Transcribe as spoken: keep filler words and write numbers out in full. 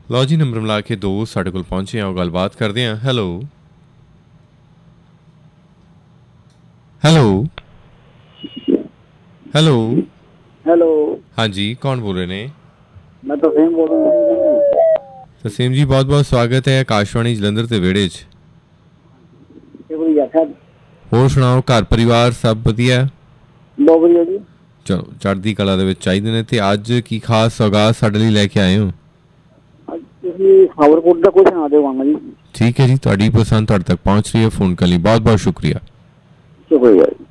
ਲਓ ਜੀ, ਨੰਬਰ ਮਿਲਾ ਕੇ ਦੋ ਸਾਡੇ ਕੋਲ ਪਹੁੰਚੇ ਆ, ਉਹ ਗੱਲਬਾਤ ਕਰਦੇ ਹਾਂ। ਹੈਲੋ ਹੈਲੋ ਹੈਲੋ ਹੈਲੋ ਹਾਂਜੀ, ਕੌਣ ਬੋਲ ਰਹੇ ਨੇ? ਮੈਂ ਤਰਸੇਮ ਬੋਲ ਰਿਹਾ। ਤਰਸੇਮ ਜੀ, ਬਹੁਤ ਬਹੁਤ ਸਵਾਗਤ ਹੈ ਆਕਾਸ਼ਵਾਣੀ ਜਲੰਧਰ ਦੇ ਵਿਹੜੇ 'ਚ। ਹੋਰ ਸੁਣਾਓ, ਘਰ ਪਰਿਵਾਰ ਸਭ ਵਧੀਆ? ਬਹੁਤ ਵਧੀਆ ਜੀ। ਚਲੋ, ਚੜ੍ਹਦੀ ਕਲਾ ਦੇ ਵਿੱਚ ਚਾਹੀਦੇ ਨੇ। ਤੇ ਅੱਜ ਕੀ ਖਾਸ ਸੌਗਾਤ ਸਾਡੇ ਲਈ ਲੈ ਕੇ ਆਏ ਹੋ? ਅੱਜ ਤੁਸੀਂ ਖਬਰਕੋਟ ਦਾ ਕੋਈ ਸੁਣਾ ਦਿਓ ਜੀ। ਠੀਕ ਹੈ ਜੀ, ਤੁਹਾਡੀ ਪਸੰਦ ਤੁਹਾਡੇ ਤੱਕ ਪਹੁੰਚ ਰਹੀ ਹੈ। ਫੋਨ ਕਰਨ ਲਈ ਬਹੁਤ ਬਹੁਤ ਸ਼ੁਕਰੀਆ। ਸ਼ੁਕਰੀਆ।